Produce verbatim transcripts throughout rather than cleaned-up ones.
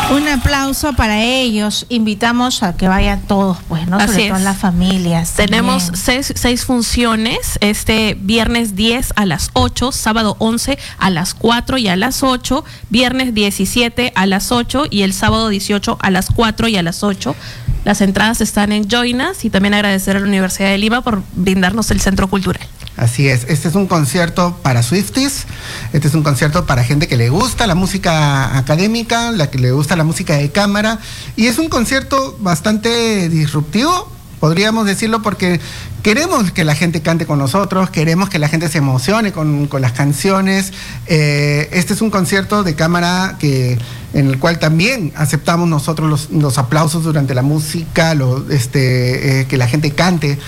Un aplauso para ellos. Invitamos a que vayan todos, pues, ¿no? Así Sobre todo es. las familias. Tenemos también. seis, seis funciones, este viernes diez a las ocho, sábado once a las cuatro y a las ocho, viernes diecisiete a las ocho y el sábado dieciocho a las cuatro y a las ocho. Las entradas están en Joinas, y también agradecer a la Universidad de Lima por brindarnos el centro cultural. Así es, este es un concierto para Swifties, este es un concierto para gente que le gusta la música académica, la que le gusta la música de cámara, y es un concierto bastante disruptivo, podríamos decirlo, porque queremos que la gente cante con nosotros, queremos que la gente se emocione con, con las canciones. Eh, este es un concierto de cámara que, en el cual también aceptamos nosotros los, los aplausos durante la música, lo, este, eh, que la gente cante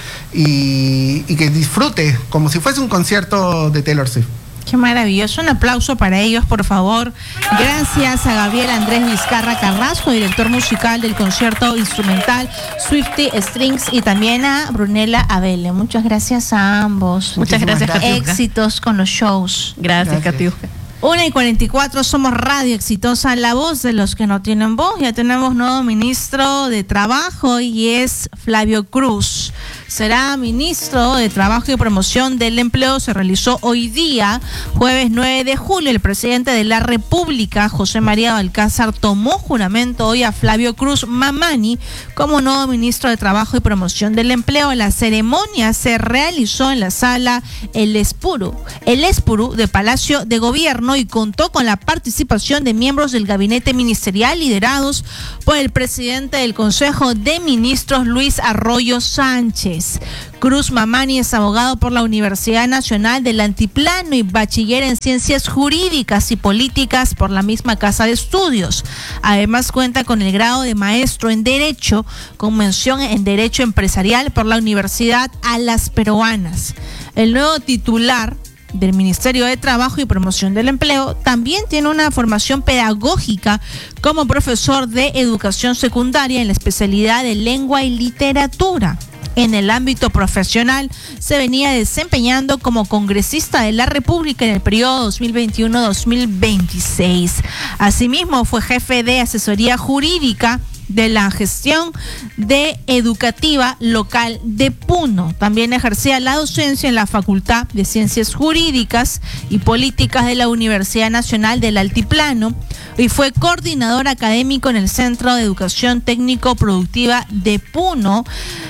y, y que disfrute como si fuese un concierto de Taylor Swift. Qué maravilloso. Un aplauso para ellos, por favor. Gracias a Gabriel Andrés Vizcarra Carrasco, director musical del concierto instrumental Swiftie Strings, y también a Brunella Abele. Muchas gracias a ambos. Muchas gracias, Katiuska. Éxitos con los shows. Gracias, Gracias. Katiuska. Una y cuarenta y cuatro, somos Radio Exitosa, la voz de los que no tienen voz. Ya tenemos nuevo ministro de Trabajo y es Flavio Cruz. Será ministro de Trabajo y Promoción del Empleo. Se realizó hoy día, jueves nueve de julio. El presidente de la República, José María Balcázar, tomó juramento hoy a Flavio Cruz Mamani como nuevo ministro de Trabajo y Promoción del Empleo. La ceremonia se realizó en la sala El Espuru, El Espuru de Palacio de Gobierno, y contó con la participación de miembros del gabinete ministerial liderados por el presidente del Consejo de Ministros, Luis Arroyo Sánchez. Cruz Mamani es abogado por la Universidad Nacional del Altiplano y bachiller en Ciencias Jurídicas y Políticas por la misma Casa de Estudios. Además cuenta con el grado de maestro en Derecho, con mención en Derecho Empresarial por la Universidad A Las Peruanas. El nuevo titular del Ministerio de Trabajo y Promoción del Empleo también tiene una formación pedagógica como profesor de educación secundaria en la especialidad de lengua y literatura. En el ámbito profesional se venía desempeñando como congresista de la República en el periodo dos mil veintiuno a dos mil veintiséis. Asimismo, fue jefe de asesoría jurídica de la gestión de educativa local de Puno. También ejercía la docencia en la Facultad de Ciencias Jurídicas y Políticas de la Universidad Nacional del Altiplano y fue coordinador académico en el Centro de Educación Técnico Productiva de Puno.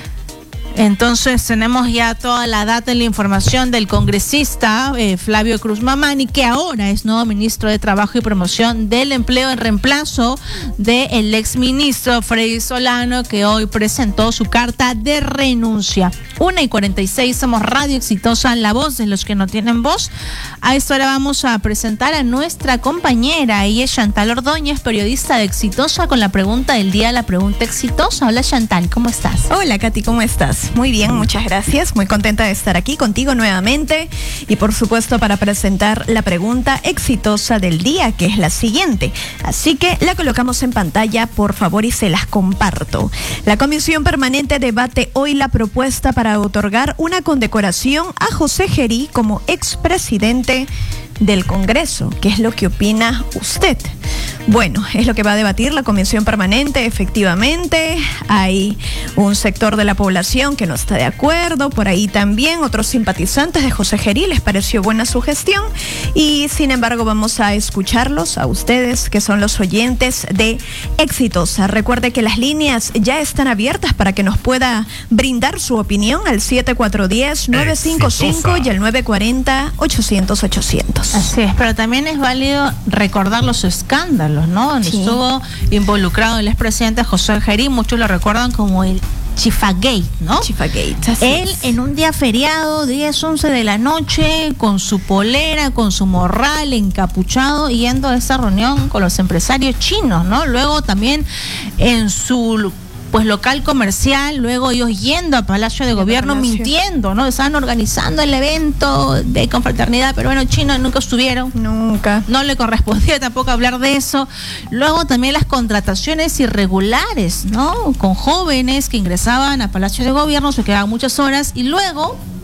Entonces tenemos ya toda la data y la información del congresista eh, Flavio Cruz Mamani, que ahora es nuevo ministro de Trabajo y Promoción del Empleo en reemplazo del exministro Freddy Solano, que hoy presentó su carta de renuncia. Una y cuarenta y seis, somos Radio Exitosa, la voz de los que no tienen voz. A esta hora vamos a presentar a nuestra compañera, ella es Chantal Ordóñez, periodista de Exitosa, con la pregunta del día, la pregunta exitosa. Hola Chantal, ¿cómo estás? Hola Katy, ¿cómo estás? Muy bien, muchas gracias. Muy contenta de estar aquí contigo nuevamente y por supuesto para presentar la pregunta exitosa del día, que es la siguiente. Así que la colocamos en pantalla, por favor, y se las comparto. La Comisión Permanente debate hoy la propuesta para otorgar una condecoración a José Gerí como expresidente del Congreso. ¿Qué es lo que opina usted? Bueno, es lo que va a debatir la Comisión Permanente. Efectivamente, hay un sector de la población que no está de acuerdo, por ahí también otros simpatizantes de José Gerí les pareció buena su gestión y sin embargo vamos a escucharlos a ustedes que son los oyentes de Exitosa. Recuerde que las líneas ya están abiertas para que nos pueda brindar su opinión al siete cuatro uno cero, nueve cinco cinco y el nueve cuatro cero, ochocientos, ochocientos. Así es, pero también es válido recordar los escándalos, ¿no? Donde Sí. estuvo involucrado el expresidente José Gerí, muchos lo recuerdan como el Chifagate, ¿no? Chifagate, así Él es. en un día feriado, diez, once de la noche, con su polera, con su morral, encapuchado, yendo a esa reunión con los empresarios chinos, ¿no? Luego también en su pues local comercial, luego ellos yendo a Palacio de Gobierno Palacio. mintiendo, ¿no? Estaban organizando el evento de confraternidad, pero bueno, chinos nunca estuvieron. Nunca. No le correspondía tampoco hablar de eso. Luego también las contrataciones irregulares, ¿no? Con jóvenes que ingresaban a Palacio de Gobierno, se quedaban muchas horas y luego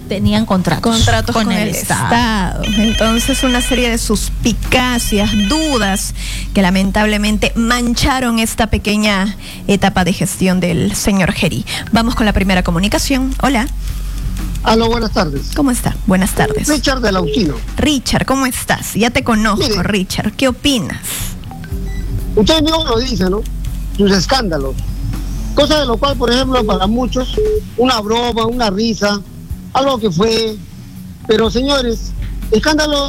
tenían contratos, contratos con, con el, el Estado. Estado. Entonces, una serie de suspicacias, dudas que lamentablemente mancharon esta pequeña etapa de gestión del señor Gerí. Vamos con la primera comunicación. Hola. Aló, buenas tardes. ¿Cómo está? Buenas tardes. Richard de Lausino. Richard, ¿cómo estás? Ya te conozco, Mire, Richard. ¿Qué opinas? Usted mismo lo dice, ¿no? Sus escándalos. Cosa de lo cual, por ejemplo, para muchos, una broma, una risa, algo que fue. Pero, señores, escándalo,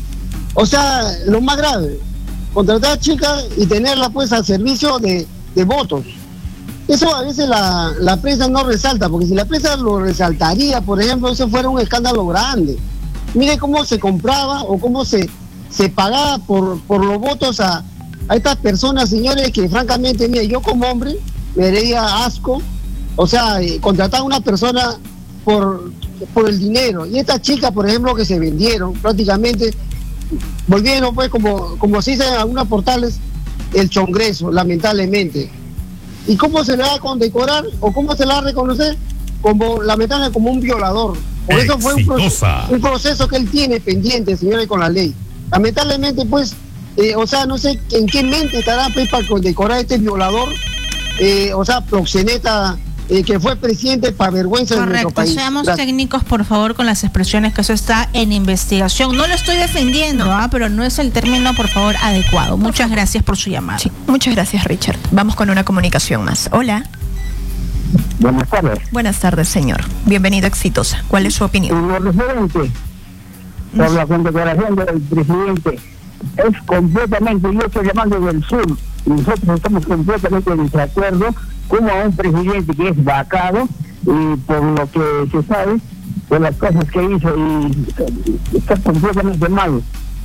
o sea, lo más grave, contratar a chicas y tenerla pues al servicio de, de votos. Eso a veces la, la prensa no resalta, porque si la prensa lo resaltaría, por ejemplo, eso fuera un escándalo grande. Mire cómo se compraba o cómo se, se pagaba por, por los votos a, a estas personas, señores, que francamente, mire, yo como hombre me daría asco, o sea, eh, contratar a una persona por, por el dinero. Y estas chicas, por ejemplo, que se vendieron, prácticamente volvieron, pues, como, como se dice en algunos portales, el chongreso, lamentablemente. ¿Y cómo se le va a condecorar o cómo se le va a reconocer? Como, lamentablemente, como un violador. Por eso fue un proceso, un proceso que él tiene pendiente, señores, con la ley. Lamentablemente, pues, eh, o sea, no sé en qué mente estará pues, para condecorar a este violador. Eh, o sea, proxeneta, eh, que fue presidente para vergüenza de nuestro país. Correcto, seamos Gracias. técnicos, por favor, con las expresiones, que eso está en investigación. No lo estoy defendiendo, ¿ah? Pero no es el término, por favor, adecuado. Muchas gracias por su llamada. Sí, muchas gracias, Richard. Vamos con una comunicación más. Hola. Buenas tardes. Buenas tardes, señor. Bienvenido a Exitosa. ¿Cuál es su opinión? En lo referente por la condecoración del presidente, es completamente, yo estoy llamando del sur, y nosotros estamos completamente en desacuerdo como a un presidente que es vacado, y por lo que se sabe, por las cosas que hizo, y está completamente mal.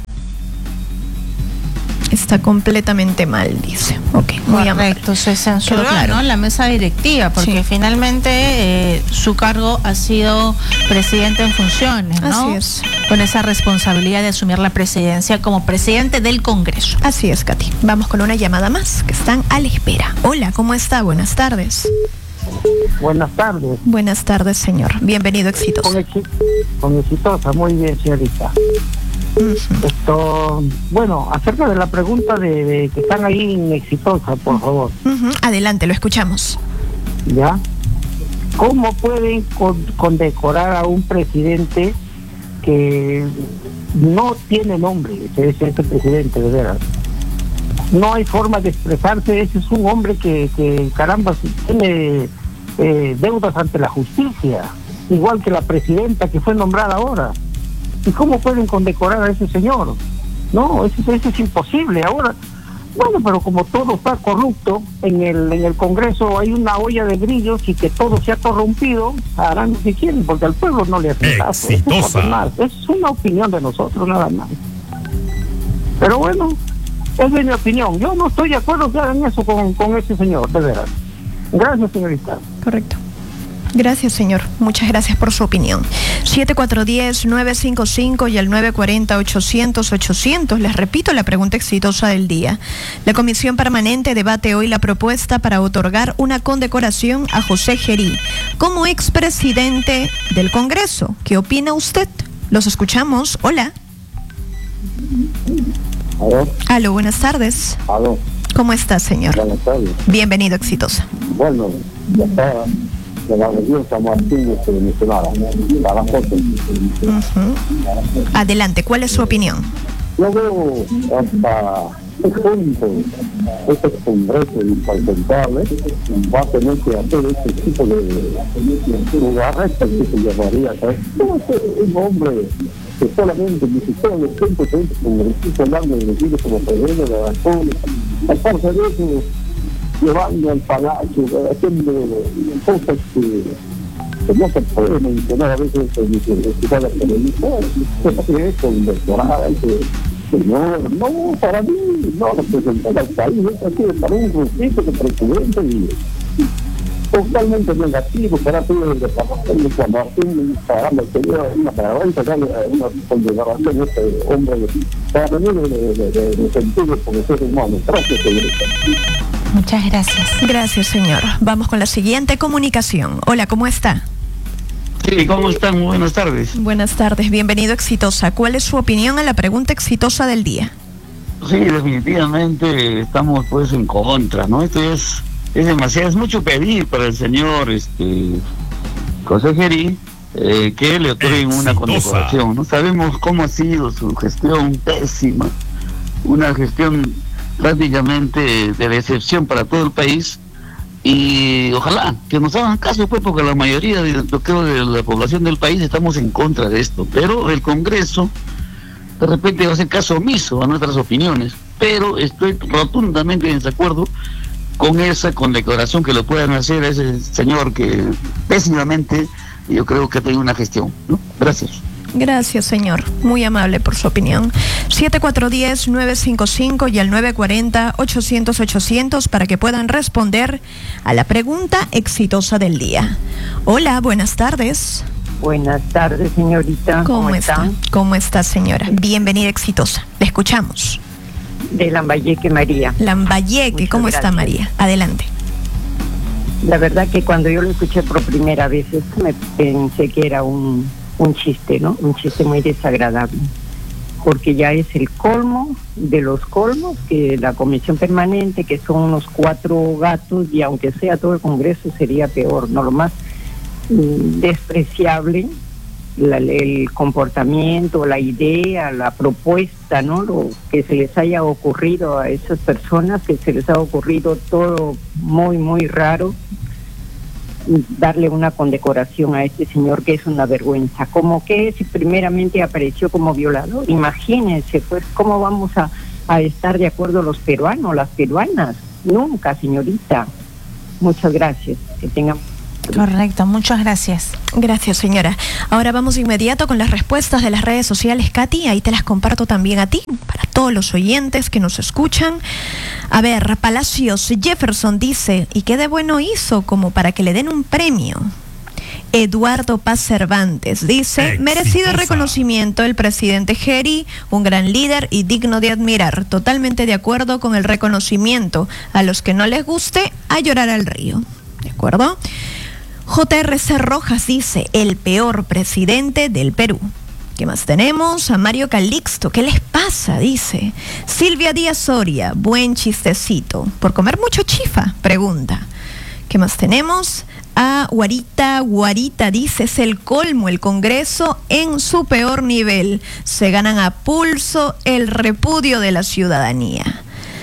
Está completamente mal, dice. Ok, muy amable. Correcto, se censuró, Quedó claro. ¿no? La mesa directiva, porque Sí. finalmente eh, su cargo ha sido presidente en funciones, ¿no? Así es. Con esa responsabilidad de asumir la presidencia como presidente del Congreso. Así es, Katy. Vamos con una llamada más, que están a la espera. Hola, ¿cómo está? Buenas tardes. Buenas tardes. Buenas tardes, señor. Bienvenido a Exitosa. Con, exi- con exitosa, muy bien, señorita. Ujú. Esto, bueno, acerca de la pregunta de, de que están ahí en Exitosa, por favor, Ujú. Adelante, lo escuchamos. ¿ya? ¿Cómo pueden con- condecorar a un presidente que no tiene nombre, que es este presidente, de veras? No hay forma de expresarse. Ese es un hombre que, que caramba, tiene eh, deudas ante la justicia, igual que la presidenta que fue nombrada ahora. ¿Y cómo pueden condecorar a ese señor? No, eso, eso es imposible. Ahora, bueno, pero como todo está corrupto, en el en el Congreso hay una olla de grillos, y que todo se ha corrompido, harán lo que quieren, porque al pueblo no le hace caso. Eso es lo más. Es una opinión de nosotros, nada más. Pero bueno, es de mi opinión. Yo no estoy de acuerdo que hagan eso con, con ese señor, de veras. Gracias, señorita. Correcto. Gracias, señor. Muchas gracias por su opinión. siete cuatro uno cero, nueve cinco cinco y el nueve cuatro cero, ochocientos, ochocientos. Les repito la pregunta exitosa del día. La Comisión Permanente debate hoy la propuesta para otorgar una condecoración a José Gerí como expresidente del Congreso. ¿Qué opina usted? Los escuchamos. Hola. Aló, Aló, buenas tardes. aló, ¿Cómo está, señor? buenas tardes. Bienvenido a Exitosa. Bueno, ya está de la región San Martín, este, mencionada, para la foto. Ujú. Adelante, ¿cuál es su opinión? Yo veo hasta qué punto este Congreso impresentable va a tener que hacer este tipo de, de arrestos que se llamaría, ¿sabes? ¿Cómo es un hombre que solamente ni siquiera los ciento treinta congresistas hablando de decir como presidente de la República, aparte de eso, llevando al palacio, haciendo cosas que, que no se puede mencionar a veces en la televisión, que es con doctorado, que señor, no, para mí, no representar al país, es así, para un grupito de presidente y totalmente negativo para todo el departamento cuando hacen pagando el señor una vergüenza, darle una condecoración a este hombre para venir de, de, de, de sentido como ser humano. Gracias, señorita. Muchas gracias. Gracias, señor. Vamos con la siguiente comunicación. Hola, ¿cómo está? Sí, ¿cómo están? Muy buenas tardes. Buenas tardes, bienvenido Exitosa. ¿Cuál es su opinión a la pregunta exitosa del día? Sí, definitivamente estamos pues en contra, ¿no? Esto es, es demasiado, es mucho pedir para el señor este José Gerí eh, que le otorguen una condecoración, ¿no? Sabemos cómo ha sido su gestión pésima, una gestión prácticamente de decepción para todo el país. Y ojalá que nos hagan caso, pues, porque la mayoría de, yo creo, de la población del país estamos en contra de esto. Pero el Congreso, de repente, va a hacer caso omiso a nuestras opiniones. Pero estoy rotundamente en desacuerdo con esa condecoración que le puedan hacer a ese señor que pésimamente, yo creo que tiene una gestión, ¿no? Gracias. Gracias, señor. Muy amable por su opinión. siete cuatro uno cero, nueve cinco cinco y al nueve cuatro cero, ochocientos, ochocientos para que puedan responder a la pregunta exitosa del día. Hola, buenas tardes. Buenas tardes, señorita. ¿Cómo, ¿Cómo está? están? ¿Cómo está, señora? Bienvenida, exitosa. Le escuchamos. De Lambayeque, María. Lambayeque, Muchas ¿cómo está, gracias. María? Adelante. La verdad que cuando yo lo escuché por primera vez, esto me pensé que era un, un chiste, ¿no? Un chiste muy desagradable. Porque ya es el colmo de los colmos, que la comisión permanente, que son unos cuatro gatos, y aunque sea todo el Congreso, sería peor, ¿no? Lo más mm, despreciable, la, el comportamiento, la idea, la propuesta, ¿no? Lo que se les haya ocurrido a esas personas, que se les ha ocurrido todo muy, muy raro. Darle una condecoración a este señor, que es una vergüenza. Como que si primeramente apareció como violador, imagínense, pues, cómo vamos a, a estar de acuerdo los peruanos, las peruanas. Nunca, señorita. Muchas gracias. Que tengan... Correcto, muchas gracias. Gracias, señora. Ahora vamos de inmediato con las respuestas de las redes sociales, Katy. Ahí te las comparto también a ti, para todos los oyentes que nos escuchan. A ver, Palacios Jefferson dice, ¿y qué de bueno hizo como para que le den un premio? Eduardo Paz Cervantes dice, exitosa. Merecido reconocimiento el presidente Gerí, un gran líder y digno de admirar. Totalmente de acuerdo con el reconocimiento. A los que no les guste, a llorar al río. ¿De acuerdo? J R C Rojas dice, el peor presidente del Perú. ¿Qué más tenemos? A Mario Calixto, ¿qué les pasa? Dice. Silvia Díaz Soria, buen chistecito. ¿Por comer mucho chifa? Pregunta. ¿Qué más tenemos? A Guarita, Guarita dice, es el colmo el Congreso en su peor nivel. Se ganan a pulso el repudio de la ciudadanía.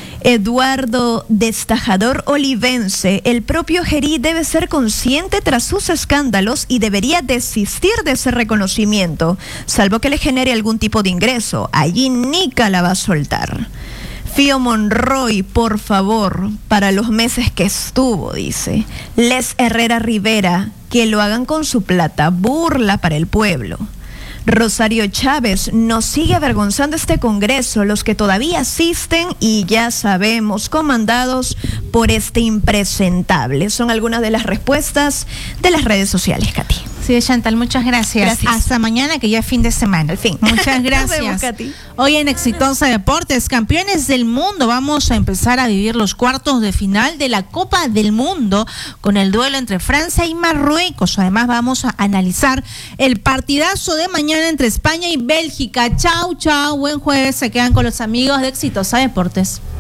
Eduardo Destajador Olivense, el propio Gerí debe ser consciente tras sus escándalos y debería desistir de ese reconocimiento, salvo que le genere algún tipo de ingreso. Allí Nica la va a soltar. Fío Monroy, por favor, para los meses que estuvo, dice. Les Herrera Rivera, que lo hagan con su plata, burla para el pueblo. Rosario Chávez, nos sigue avergonzando este Congreso, los que todavía asisten y ya sabemos, comandados por este impresentable. Son algunas de las respuestas de las redes sociales, Katy. Sí, Chantal, muchas gracias. Gracias. Hasta mañana, que ya es fin de semana. Al fin. Muchas gracias. Nos vemos, Katy. Hoy en Exitosa Deportes, campeones del mundo, vamos a empezar a vivir los cuartos de final de la Copa del Mundo con el duelo entre Francia y Marruecos. Además, vamos a analizar el partidazo de mañana entre España y Bélgica. Chau, chau, buen jueves. Se quedan con los amigos de Exitosa Deportes.